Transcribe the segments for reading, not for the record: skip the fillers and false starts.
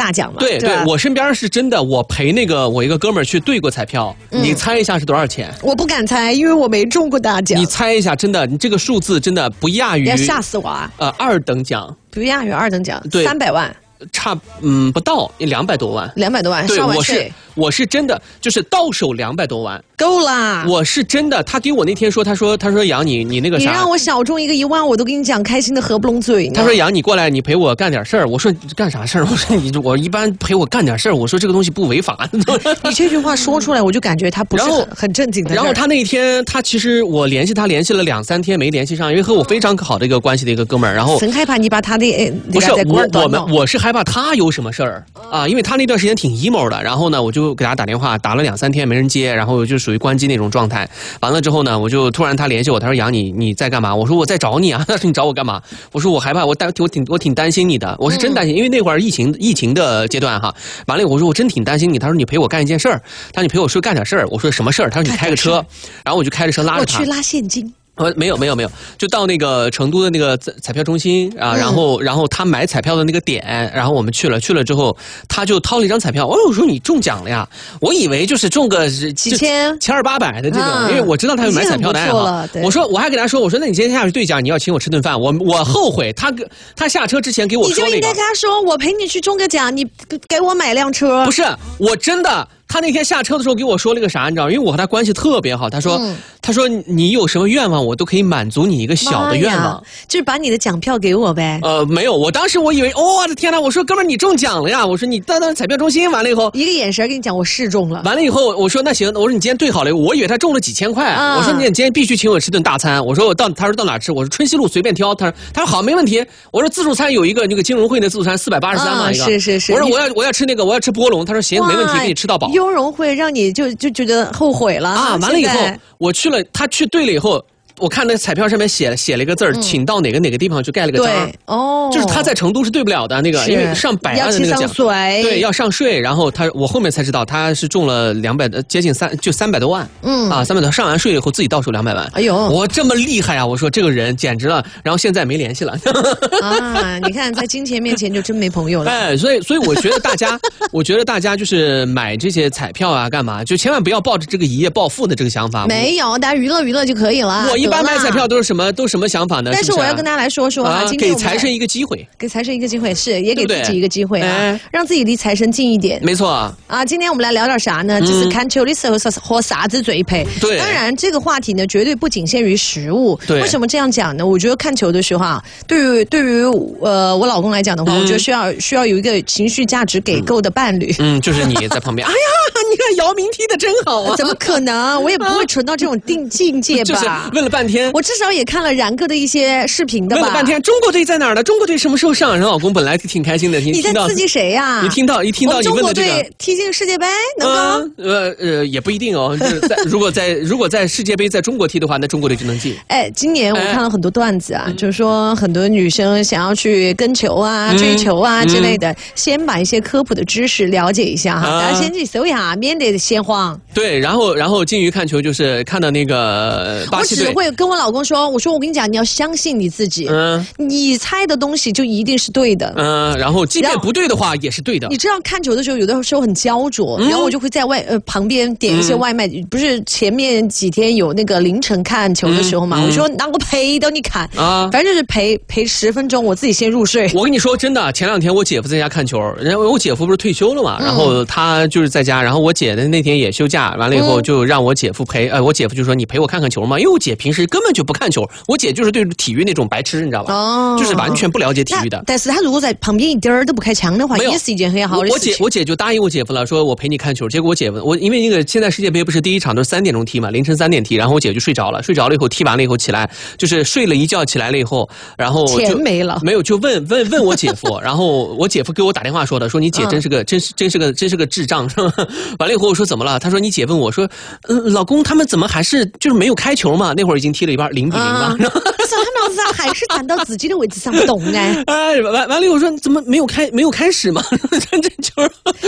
大奖嘛。 对对，我身边是真的，我陪我一个哥们儿去兑过彩票，你猜一下是多少钱？ 我不敢猜，因为我没中过大奖。 你猜一下，真的，你这个数字真的不亚于， 要吓死我啊 ！2等奖， 不亚于2等奖， 对 300万。 不到200多万 ，200多万， 对， 上完税。 我是真的，就是到手200多万， 够啦。 我是真的，他给我那天说，他说杨你那个啥， 你让我小中一个1万，我都跟你讲，开心的合不拢嘴呢。 他说杨你过来，你陪我干点事儿。我说干啥事儿？我说我一般陪我干点事儿。我说这个东西不违法。 你这句话说出来，我就感觉他不是很正经的。 然后他那一天，他其实我联系了2-3天没联系上，因为和我非常好的一个关系的一个哥们儿。然后很害怕你把他的不是我是害怕他有什么事儿啊，因为他那段时间挺 emo 的。然后呢，我就给他打电话。打了2-3天没人接，然后就属于关机那种状态。完了之后呢，我就突然他联系我，他说杨你在干嘛？我说我在找你啊。他说你找我干嘛？我说我害怕，我挺担心你的，我是真担心，因为那会儿疫情的阶段哈。完了我说我真挺担心你。他说你陪我干一件事儿，他说你陪我干点事儿。我说什么事儿？他说你开个车，然后我就开着车拉着他。 我去拉现金。 没有，就到那个成都的那个彩票中心啊，然后他买彩票的那个点，然后我们去了之后，他就掏了一张彩票。我说你中奖了呀？我以为就是中个几千、 700-800的这种，因为我知道他有买彩票的爱好。我还给他说，我说那你今天下去兑奖，你要请我吃顿饭。我后悔，他下车之前给我说那个， 你就应该跟他说，我陪你去中个奖，你给我买辆车。 不是，我真的。他那天下车的时候给我说了个啥，你知道？因为我和他关系特别好，他说你有什么愿望，我都可以满足你一个小的愿望， 就是把你的奖票给我呗。 没有，我当时我以为，我的天哪！我说哥们儿，你中奖了呀！我说你到彩票中心，完了以后， 一个眼神跟你讲，我是中了。 完了以后，我说那行，我说你今天兑好了，我以为他中了几千块，我说你今天必须请我吃顿大餐。我说他说到哪吃？我说春熙路随便挑。他说好，没问题。我说自助餐有一个那个金融汇的自助餐483嘛一个。 是。 我说我要吃那个，我要吃波龙。他说行，没问题，给你吃到饱。 雍容会让你就觉得后悔了啊！完了以后，我去了，他去兑了以后。我看那彩票上面写了一个字儿，请到哪个地方去盖了个章。 对， 就是他在成都是兑不了的那个，因为上百万的那个奖，对，要上税。然后我后面才知道他是中了接近300多万。300多，上完税以后自己到手200万。 哎呦，我这么厉害啊！我说这个人简直了。然后现在没联系了。 啊，你看在金钱面前就真没朋友了。 哎，所以我觉得大家就是买这些彩票啊，干嘛就千万不要抱着这个一夜暴富的这个想法。 没有，大家娱乐就可以了。 一般买彩票都是什么想法呢？ 但是我要跟大家来说啊，今天给财神一个机会， 是也给自己一个机会啊，让自己离财神近一点。 没错啊，今天我们来聊点啥呢？就是看球的时候和啥子最配。 对， 当然这个话题呢，绝对不仅限于食物。 对， 为什么这样讲呢？我觉得看球的时候啊，对于我老公来讲的话，我觉得需要有一个情绪价值给够的伴侣。 就是你在旁边。哎呀，你看姚明踢的真好啊！ 怎么可能？我也不会蠢到这种境界吧？ 就是问了半天， 我至少也看了然哥的一些视频的吧。 问了半天，中国队在哪儿呢？中国队什么时候上？然后老公本来挺开心的， 你在刺激谁呀？ 一听到你问的这个， 中国队踢进世界杯能够？ 也不一定哦。就是如果在世界杯在中国踢的话，那中国队就能进。 哎，今年我看了很多段子啊，就是说很多女生想要去跟球啊、追球啊之类的，先把一些科普的知识了解一下哈，大家先去搜一下，免得先慌。 对，然后金鱼看球就是看到那个巴西队， 我只会跟我老公说，我说我跟你讲，你要相信你自己，你猜的东西就一定是对的， 然后即便不对的话也是对的。 你知道看球的时候，有的时候很焦灼，然后我就会在旁边点一些外卖，不是前面几天有那个凌晨看球的时候嘛，我说让我陪到你看啊，反正就是陪10分钟，我自己先入睡。 我跟你说真的，前2天我姐夫在家看球，然后我姐夫不是退休了嘛，然后他就是在家，然后我姐的那天也休假，完了以后就让我姐夫陪，我姐夫就说你陪我看看球嘛，因为我姐平时根本就不看球，我姐就是对体育那种白痴，你知道吧？就是完全不了解体育的。 但是他如果在旁边一点儿都不开腔的话，也是一件很好的事情。 我姐就答应我姐夫了，说我陪你看球。结果我因为那个现在世界杯不是第一场都是3点钟踢嘛，凌晨3点踢，然后我姐就睡着了以后踢完了以后起来，就是睡了一觉起来了以后，然后钱没了， 没有就问我姐夫，然后我姐夫给我打电话说的，说你姐真是个智障，是吧？完了以后我说怎么了？他说你姐问我说，老公他们怎么还是就是没有开球嘛？那会儿已经踢了一半0-0嘛。 他说他们还是站到自己的位置上不动哎。 哎，完了以后说怎么没有开始嘛？这球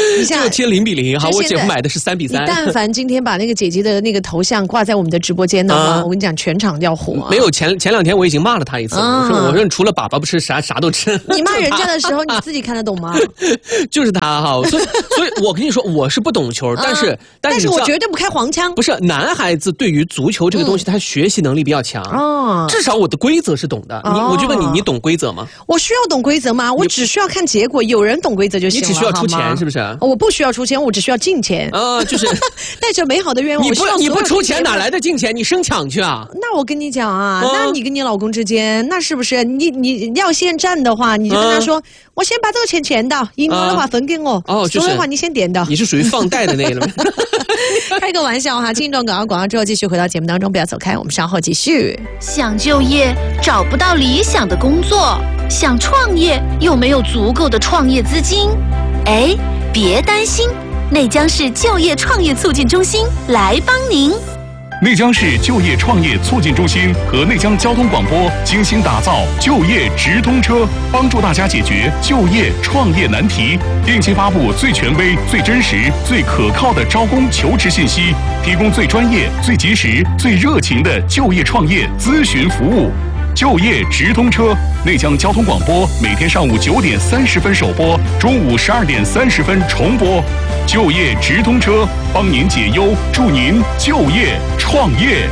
就贴0-0哈，我姐夫买的是3-3。 你但凡今天把那个姐姐的那个头像挂在我们的直播间的话，我跟你讲，全场要火。 没有前2天我已经骂了他一次，我说除了粑粑不吃啥都吃。 你骂人家的时候，你自己看得懂吗？ 就是他哈，所以我跟你说，我是不懂球，但是我绝对不开黄腔。 不是男孩子对于足球这个东西，他学习能力比较强至少我的规则是懂的。我就问你懂规则吗？ 我需要懂规则吗？我只需要看结果，有人懂规则就行了。 你只需要出钱，是不是？ 我不需要出钱，我只需要进钱就是带着美好的愿望。 你不出钱哪来的进钱？你生抢去啊？ 那我跟你讲啊，那你跟你老公之间，那是不是你要先占的话，你就跟他说，我先把这个钱钱到，赢了的话分给我，输的话你先点到。 你是属于放贷的那个。 开个玩笑哈，进一段广告之后继续回到节目当中，不要走开，我们稍后继续。 想就业找不到理想的工作，想创业又没有足够的创业资金，别担心，内江市就业创业促进中心来帮您。 内江市就业创业促进中心和内江交通广播精心打造就业直通车，帮助大家解决就业创业难题，定期发布最权威、最真实、最可靠的招工求职信息，提供最专业、最及时、最热情的就业创业咨询服务。就业直通车，内江交通广播每天上午9点30分首播，中午12点30分重播。就业直通车，帮您解忧，助您就业创业。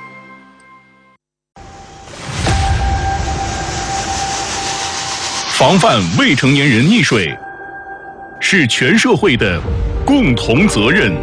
防范未成年人溺水，是全社会的共同责任。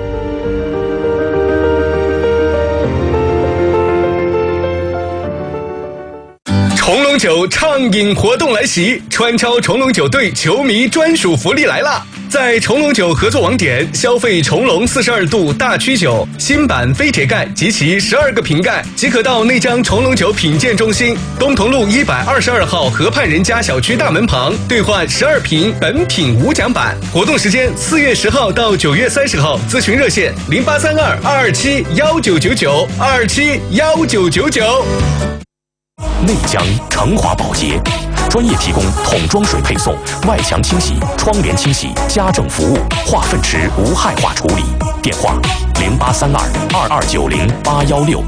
重龙酒畅饮活动来袭，川超重龙酒队球迷专属福利来啦！在重龙酒合作网点消费重龙42度大曲酒新版飞铁盖及其12个瓶盖，即可到内江重龙酒品鉴中心东同路122号河畔人家小区大门旁兑换12瓶本品无奖版。活动时间4月10号到9月30号，咨询热线0832-227-1999 227-1999。 内江成华保洁专业提供桶装水配送、外墙清洗、窗帘清洗、家政服务、化粪池无害化处理。电话0832-2290-816。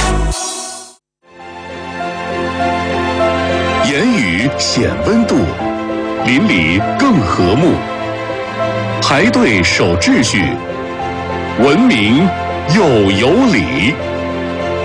言语显温度，邻里更和睦。排队守秩序，文明又有礼。